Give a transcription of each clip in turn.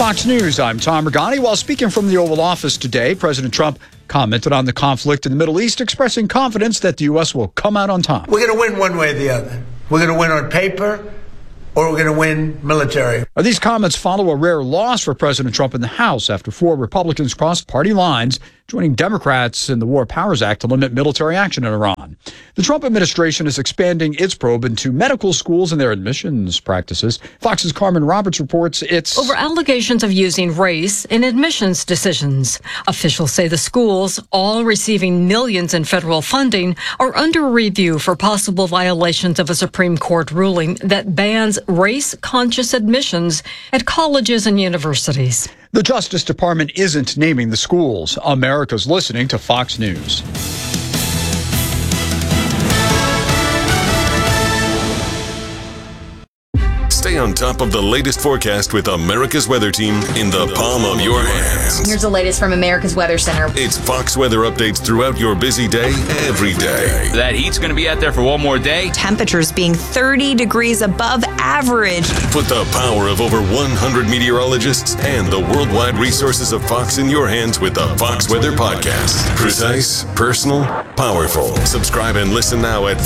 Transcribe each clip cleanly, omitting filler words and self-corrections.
Fox News, I'm Tom Regani. While speaking from the Oval Office today, President Trump commented on the conflict in the Middle East, expressing confidence that the U.S. will come out on top. We're going to win one way or the other. We're going to win on paper, or we're going to win military. These comments follow a rare loss for President Trump in the House after 4 Republicans crossed party lines, joining Democrats in the War Powers Act to limit military action in Iran. The Trump administration is expanding its probe into medical schools and their admissions practices. Fox's Carmen Roberts reports it's over allegations of using race in admissions decisions. Officials say the schools, all receiving millions in federal funding, are under review for possible violations of a Supreme Court ruling that bans race-conscious admissions at colleges and universities. The Justice Department isn't naming the schools. America's listening to Fox News. Stay on top of the latest forecast with America's Weather Team in the palm of your hands. Here's the latest from America's Weather Center. It's Fox weather updates throughout your busy day, every day. That heat's going to be out there for one more day. Temperatures being 30 degrees above average. Put the power of over 100 meteorologists and the worldwide resources of Fox in your hands with the Fox Weather Podcast. Precise, personal, powerful. Subscribe and listen now at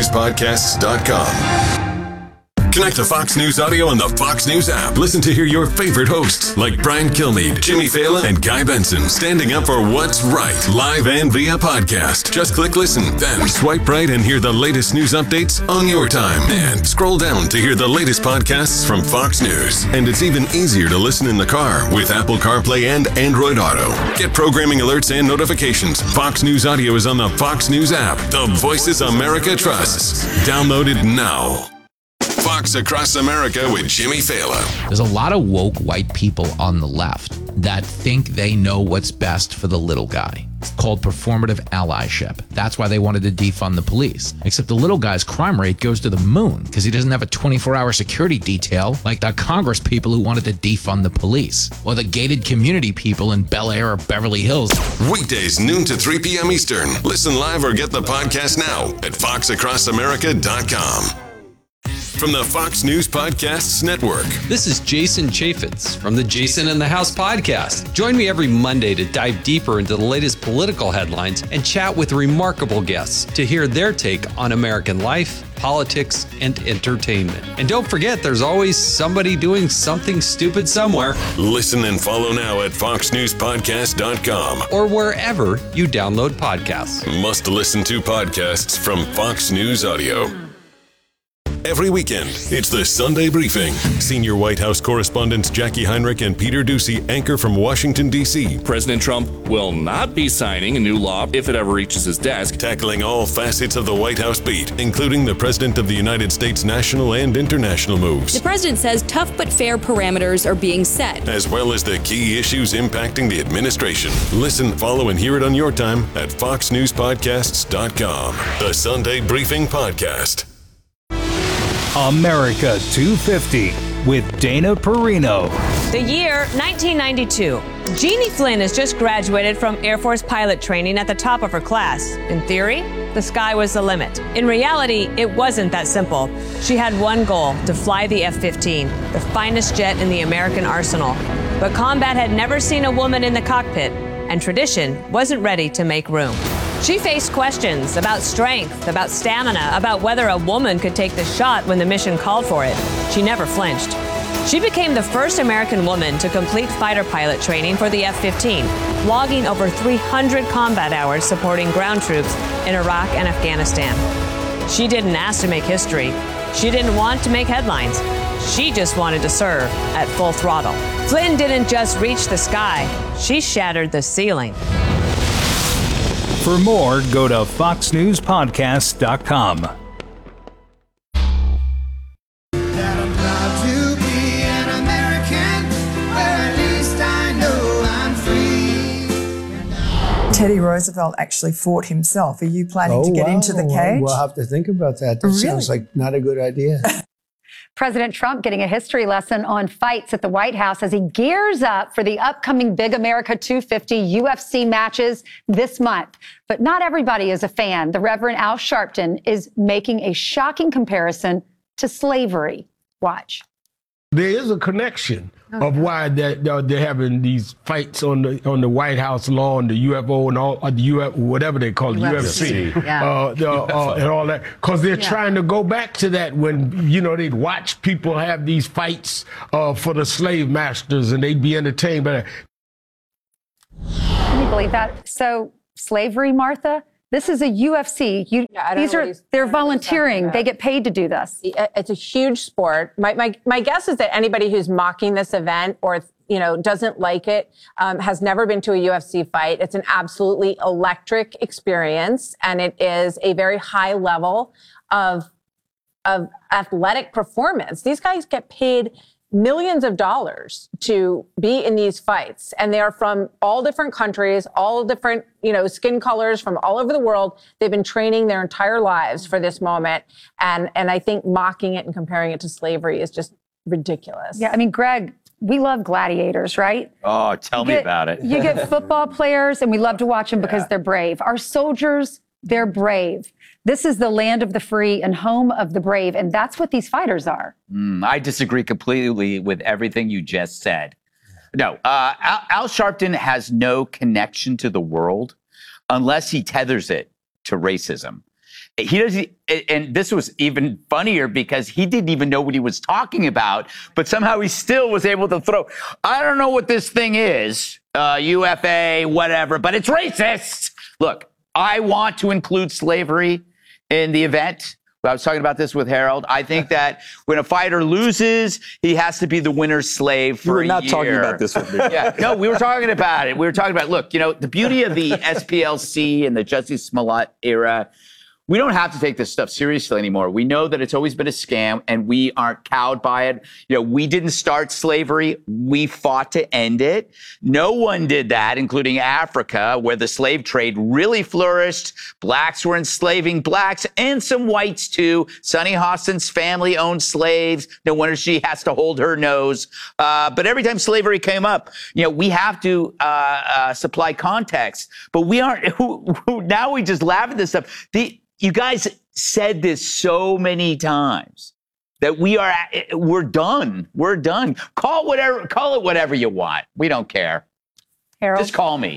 foxnewspodcasts.com. Connect to Fox News Audio on the Fox News app. Listen to hear your favorite hosts like Brian Kilmeade, Jimmy Fallon, and Guy Benson standing up for what's right, live and via podcast. Just click listen, then swipe right and hear the latest news updates on your time. And scroll down to hear the latest podcasts from Fox News. And it's even easier to listen in the car with Apple CarPlay and Android Auto. Get programming alerts and notifications. Fox News Audio is on the Fox News app. The voices America trusts. Download it now. Fox Across America with Jimmy Fallon. There's a lot of woke white people on the left that think they know what's best for the little guy. It's called performative allyship. That's why they wanted to defund the police. Except the little guy's crime rate goes to the moon because he doesn't have a 24-hour security detail like the Congress people who wanted to defund the police, or the gated community people in Bel Air or Beverly Hills. Weekdays, noon to 3 p.m. Eastern. Listen live or get the podcast now at foxacrossamerica.com. From the Fox News Podcasts Network. This is Jason Chaffetz from the Jason in the House podcast. Join me every Monday to dive deeper into the latest political headlines and chat with remarkable guests to hear their take on American life, politics, and entertainment. And don't forget, there's always somebody doing something stupid somewhere. Listen and follow now at foxnewspodcast.com or wherever you download podcasts. Must listen to podcasts from Fox News Audio. Every weekend, it's the Sunday Briefing. Senior White House correspondents Jackie Heinrich and Peter Doocy anchor from Washington, D.C. President Trump will not be signing a new law if it ever reaches his desk. Tackling all facets of the White House beat, including the President of the United States' national and international moves. The president says tough but fair parameters are being set, as well as the key issues impacting the administration. Listen, follow, and hear it on your time at foxnewspodcasts.com. The Sunday Briefing Podcast. America 250 with Dana Perino. The year 1992. Jeannie Flynn has just graduated from Air Force pilot training at the top of her class. In theory, the sky was the limit. In reality, it wasn't that simple. She had one goal: to fly the F-15, the finest jet in the American arsenal. But combat had never seen a woman in the cockpit, and tradition wasn't ready to make room. She faced questions about strength, about stamina, about whether a woman could take the shot when the mission called for it. She never flinched. She became the first American woman to complete fighter pilot training for the F-15, logging over 300 combat hours supporting ground troops in Iraq and Afghanistan. She didn't ask to make history. She didn't want to make headlines. She just wanted to serve at full throttle. Flynn didn't just reach the sky. She shattered the ceiling. For more, go to foxnewspodcast.com. Teddy Roosevelt actually fought himself. Are you planning to get into the cage? We'll have to think about that. That sounds like not a good idea. President Trump getting a history lesson on fights at the White House as he gears up for the upcoming Big America 250 UFC matches this month. But not everybody is a fan. The Reverend Al Sharpton is making a shocking comparison to slavery. Watch. There is a connection of why they're having these fights on the White House lawn, the UFO and all the whatever they call it, UFC, and all that, because they're trying to go back to that when they'd watch people have these fights for the slave masters, and they'd be entertained by that. Can you believe that? So slavery, Martha. This is a UFC. They're volunteering. They get paid to do this. It's a huge sport. My guess is that anybody who's mocking this event or doesn't like it has never been to a UFC fight. It's an absolutely electric experience, and it is a very high level of athletic performance. These guys get paid millions of dollars to be in these fights. And they are from all different countries, all different, skin colors from all over the world. They've been training their entire lives for this moment. And I think mocking it and comparing it to slavery is just ridiculous. Yeah, I mean, Greg, we love gladiators, right? Oh, tell me about it. You get football players, and we love to watch them because they're brave. Our soldiers, they're brave. This is the land of the free and home of the brave, and that's what these fighters are. I disagree completely with everything you just said. No, Al Sharpton has no connection to the world unless he tethers it to racism. He doesn't, and this was even funnier because he didn't even know what he was talking about, but somehow he still was able to throw, I don't know what this thing is, UFA, whatever, but it's racist. Look, I want to include slavery in the event. I was talking about this with Harold. I think that when a fighter loses, he has to be the winner's slave for a year. You were not talking about this with me. Yeah, no, we were talking about it. We were talking about, look, the beauty of the SPLC and the Jussie Smollett era, we don't have to take this stuff seriously anymore. We know that it's always been a scam, and we aren't cowed by it. We didn't start slavery. We fought to end it. No one did that, including Africa, where the slave trade really flourished. Blacks were enslaving blacks and some whites, too. Sonny Hostin's family owned slaves. No wonder she has to hold her nose. But every time slavery came up, we have to supply context. But we aren't, now we just laugh at this stuff. You guys said this so many times that we're done. We're done. Call it whatever you want. We don't care. Harold? Just call me.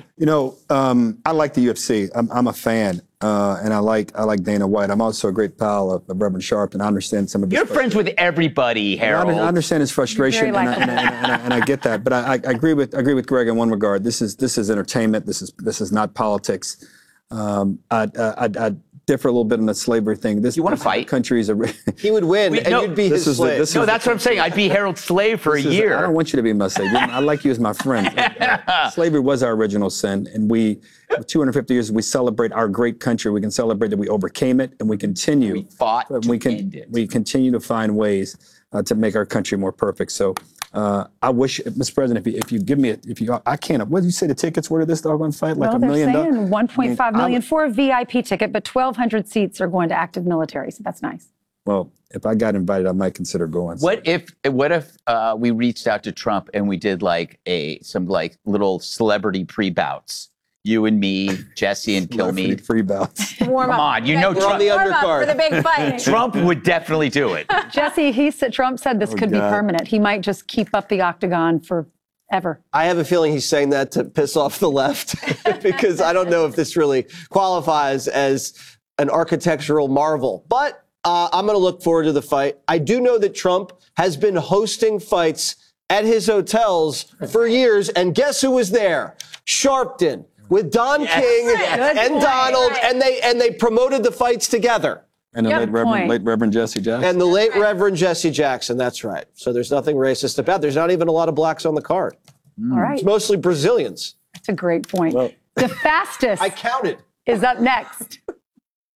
I like the UFC. I'm a fan, and I like Dana White. I'm also a great pal of Reverend Sharpton. I understand some of his. You're friends with everybody, Harold. I understand his frustration, and I get that. But I agree with Greg in one regard. This is entertainment. This is not politics. I differ a little bit on the slavery thing. You want to fight? Countries are. He would win, and you'd be his slave. That's what I'm saying. I'd be Harold's slave for a year. I don't want you to be my slave. I like you as my friend. Slavery was our original sin, and we, 250 years, we celebrate our great country. We can celebrate that we overcame it, and we continue. We fought to end it. We continue to find ways to make our country more perfect. So I wish, Mr. President, if you give me I can't. What did you say the tickets were to this doggone fight? Like $1 million? They're saying $1.5 million for a VIP ticket, but 1,200 seats are going to active military, so that's nice. Well, if I got invited, I might consider going. What if we reached out to Trump and we did some little celebrity pre-bouts? You and me, Jesse and Kilmeade. Free bouts. Warm up. Come on, Trump. On the undercard for the big fight. Trump would definitely do it. Jesse, Trump said this could be permanent. He might just keep up the octagon forever. I have a feeling he's saying that to piss off the left because I don't know if this really qualifies as an architectural marvel. But I'm going to look forward to the fight. I do know that Trump has been hosting fights at his hotels for years, and guess who was there? Sharpton. With Don King and Donald, and they promoted the fights together. And the late Reverend Jesse Jackson. And the late Reverend Jesse Jackson, that's right. So there's nothing racist about it. There's not even a lot of blacks on the card. All right. It's mostly Brazilians. That's a great point. Well, the fastest I counted. Is up next.